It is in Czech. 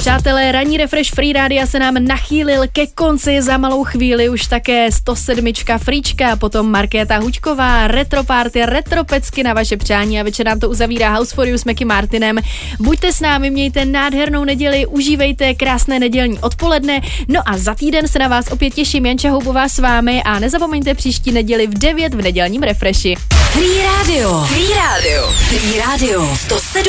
Přátelé, ranní refresh Free Rádia se nám nachýlil ke konci, za malou chvíli už také 107. Fríčka, potom Markéta Huďková, Retro Party, Retropecky na vaše přání a večer nám to uzavírá House for You s Meky Martinem. Buďte s námi, mějte nádhernou neděli, užívejte krásné nedělní odpoledne, no a za týden se na vás opět těším, Janča Houbová s vámi a nezapomeňte příští neděli v 9 v nedělním refreshi. Free Radio. Free Radio. Free Radio. 107.